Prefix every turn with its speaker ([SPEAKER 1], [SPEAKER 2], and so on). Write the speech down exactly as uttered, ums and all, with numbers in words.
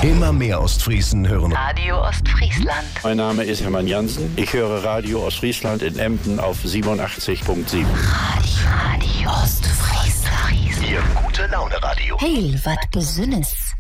[SPEAKER 1] Immer mehr Ostfriesen hören
[SPEAKER 2] Radio Ostfriesland.
[SPEAKER 3] Mein Name ist Hermann Jansen. Ich höre Radio Ostfriesland in Emden auf siebenundachtzig Komma sieben.
[SPEAKER 2] Radio, Radio Ostfriesland.
[SPEAKER 1] Ihr gute Laune Radio.
[SPEAKER 2] Heel wat Besonnes.